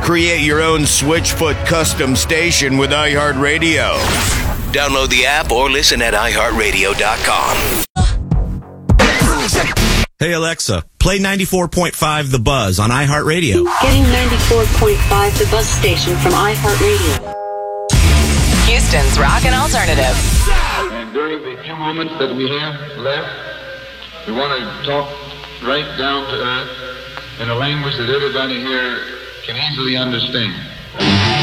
Create your own Switchfoot custom station with iHeartRadio. Download the app or listen at iHeartRadio.com. Hey Alexa, play 94.5 The Buzz on iHeartRadio. Getting 94.5 The Buzz station from iHeartRadio. Houston's rock and alternative. And during the few moments that we have left, we want to talk right down to earth in a language that everybody here can easily understand.